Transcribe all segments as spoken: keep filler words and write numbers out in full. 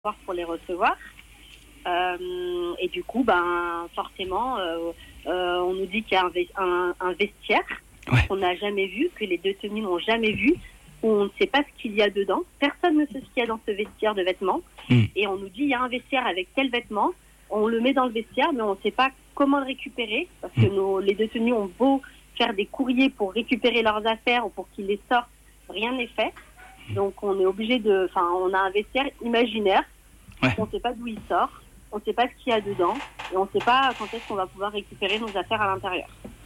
pour les recevoir. Euh, et du coup, ben, forcément, euh, euh, on nous dit qu'il y a un, ve- un, un vestiaire Ouais. qu'on n'a jamais vu, que les détenus n'ont jamais vu, où on ne sait pas ce qu'il y a dedans. Personne ne sait ce qu'il y a dans ce vestiaire de vêtements. Mm. Et on nous dit, il y a un vestiaire avec tel vêtement. On le met dans le vestiaire, mais on ne sait pas comment le récupérer, parce que nos, les détenus ont beau faire des courriers pour récupérer leurs affaires ou pour qu'ils les sortent, rien n'est fait. Donc on est obligé de... Enfin, on a un vestiaire imaginaire. Ouais. On ne sait pas d'où il sort, on ne sait pas ce qu'il y a dedans, et on ne sait pas quand est-ce qu'on va pouvoir récupérer nos affaires à l'intérieur.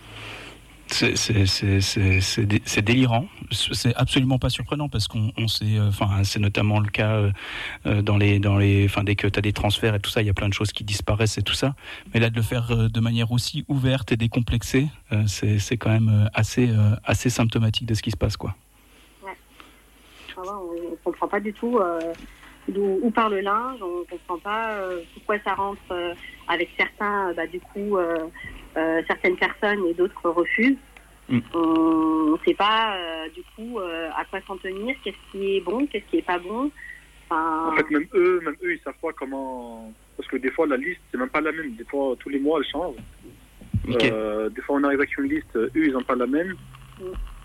C'est, c'est, c'est, c'est, c'est, dé- c'est délirant. C'est absolument pas surprenant parce qu'on on sait, enfin, c'est notamment le cas euh, dans les, dans les, enfin, dès que tu as des transferts et tout ça, il y a plein de choses qui disparaissent et tout ça. Mais là, de le faire euh, de manière aussi ouverte et décomplexée, euh, c'est, c'est quand même euh, assez, euh, assez symptomatique de ce qui se passe, quoi. Ouais. Ah ouais, on ne comprend pas du tout euh, d'où où part le linge, on ne comprend pas euh, pourquoi ça rentre euh, avec certains, euh, bah, du coup, euh, euh, certaines personnes et d'autres refusent. Mm. On ne sait pas, euh, du coup, euh, à quoi s'en tenir, qu'est-ce qui est bon, qu'est-ce qui n'est pas bon. Enfin... En fait, même eux, même eux, ils savent pas comment. Parce que des fois, la liste, c'est même pas la même. Des fois, tous les mois, elle change. Okay. Euh, des fois, on arrive avec une liste, eux, ils n'ont pas la même. Mm.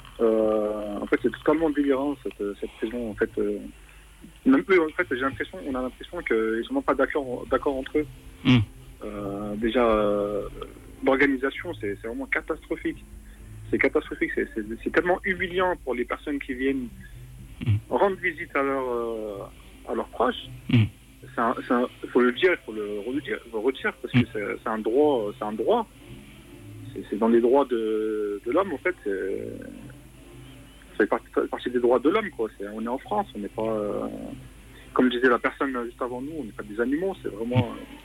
Euh, en fait, c'est totalement délirant cette, cette saison. En fait, euh, même eux, en fait, j'ai l'impression, on a l'impression qu'ils sont même pas d'accord, d'accord entre eux. Mm. Euh, déjà, euh, l'organisation, c'est, c'est vraiment catastrophique. C'est catastrophique. C'est, c'est, c'est tellement humiliant pour les personnes qui viennent Mm. rendre visite à leurs, euh, à leurs proches. Mm. C'est un, c'est un, faut le dire, il faut le redire, le redire parce que Mm. c'est, c'est un droit, c'est un droit. C'est, c'est dans les droits de, de l'homme en fait. C'est, ça fait partie, ça fait partie des droits de l'homme quoi. C'est, on est en France, on n'est pas, euh, comme disait la personne juste avant nous, on n'est pas des animaux. C'est vraiment,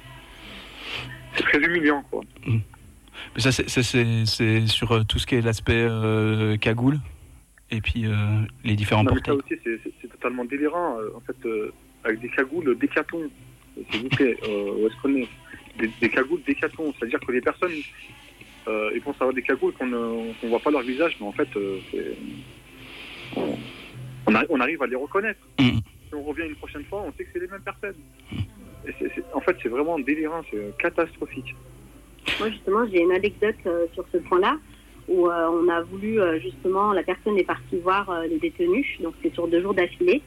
euh, c'est très humiliant quoi. Mais ça, c'est, c'est, c'est, c'est sur euh, tout ce qui est l'aspect euh, cagoule et puis euh, les différents Non, mais ça portails. aussi, c'est, c'est, c'est totalement délirant. Euh, En fait, euh, avec des cagoules décathlon, euh, s'il vous plaît, euh, où est-ce qu'on est des, des cagoules décathlon, c'est-à-dire que les personnes, euh, ils pensent avoir des cagoules qu'on ne qu'on voit pas leur visage, mais en fait, euh, c'est, on, on, arri- on arrive à les reconnaître. Mm. Si on revient une prochaine fois, on sait que c'est les mêmes personnes. Et c'est, c'est, en fait, c'est vraiment délirant, c'est euh, catastrophique. Moi, justement, j'ai une anecdote euh, sur ce point-là, où euh, on a voulu, euh, justement, la personne est partie voir euh, les détenus, donc c'est sur deux jours d'affilée.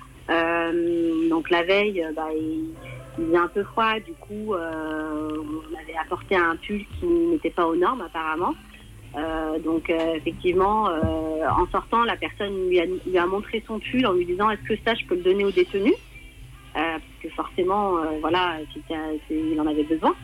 Euh, donc la veille, euh, bah, il, il faisait un peu froid, du coup, euh, on avait apporté un pull qui n'était pas aux normes, apparemment. Euh, donc euh, effectivement, euh, en sortant, la personne lui a, lui a montré son pull en lui disant « Est-ce que ça, je peux le donner aux détenus ?» euh, Parce que forcément, euh, voilà, c'était, c'est, il en avait besoin.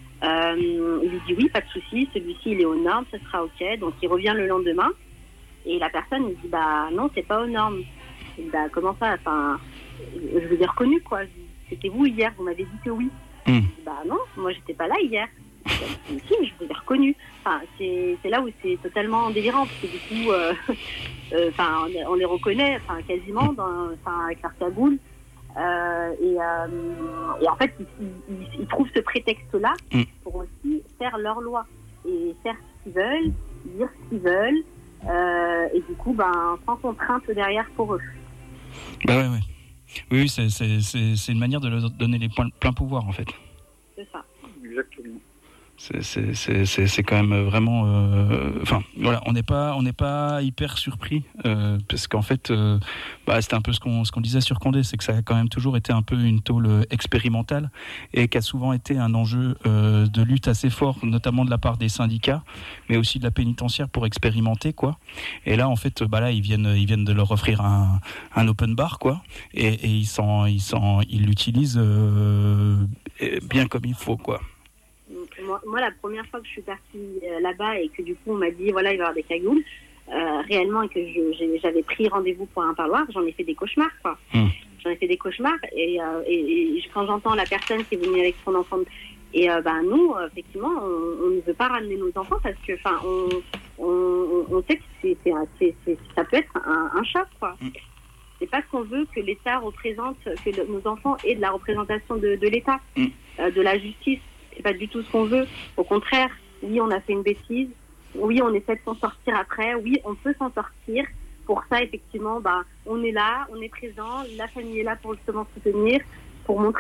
Euh, il lui dit oui, pas de souci, celui-ci il est aux normes, ça sera ok. Donc il revient le lendemain et la personne lui dit bah non, c'est pas aux normes. Il dit, bah comment ça, enfin, je vous ai reconnu quoi. C'était vous hier, vous m'avez dit que oui. Mm. Il dit, bah non, moi j'étais pas là hier. Je dis, si, mais je vous ai reconnu. Enfin, c'est, c'est là où c'est totalement délirant parce que du coup, euh, euh, enfin, on, on les reconnaît, enfin quasiment, dans, enfin avec leur cagoule. Euh, et, euh, et en fait, ils, ils, ils trouvent ce prétexte-là Mm. pour aussi faire leur loi et faire ce qu'ils veulent, dire ce qu'ils veulent, euh, et du coup, ben, sans contrainte derrière pour eux. Bah ouais, ouais. Oui, oui, c'est, c'est, c'est, c'est une manière de leur donner les plein, plein pouvoir en fait. C'est ça. Exactement. C'est, c'est, c'est, c'est, c'est quand même vraiment. euh, Enfin, voilà, on n'est pas, on n'est pas hyper surpris euh, parce qu'en fait, euh, bah, c'était un peu ce qu'on, ce qu'on disait sur Condé, c'est que ça a quand même toujours été un peu une tôle expérimentale et qui a souvent été un enjeu euh, de lutte assez fort, notamment de la part des syndicats, mais aussi de la pénitentiaire pour expérimenter quoi. Et là, en fait, bah là, ils viennent, ils viennent de leur offrir un, un open bar quoi, et, et ils s'en, ils s'en, ils l'utilisent euh, bien comme il faut quoi. Moi, moi, la première fois que je suis partie euh, là-bas et que du coup on m'a dit voilà il va y avoir des cagoules, euh, réellement et que je, j'ai, j'avais pris rendez-vous pour un parloir, j'en ai fait des cauchemars quoi. Mmh. J'en ai fait des cauchemars et, euh, et, et quand j'entends la personne qui est venue avec son enfant et euh, ben nous euh, effectivement on, on ne veut pas ramener nos enfants parce que enfin on, on, on sait que c'est, c'est, c'est, c'est, ça peut être un, un choc quoi. Mmh. C'est pas ce qu'on veut que l'État représente, que le, nos enfants aient de la représentation de, de l'État, mmh. euh, de la justice. C'est pas du tout ce qu'on veut. Au contraire, oui, on a fait une bêtise. Oui, on essaie de s'en sortir après. Oui, on peut s'en sortir. Pour ça, effectivement, bah, on est là, on est présent. La famille est là pour justement soutenir. pour montrer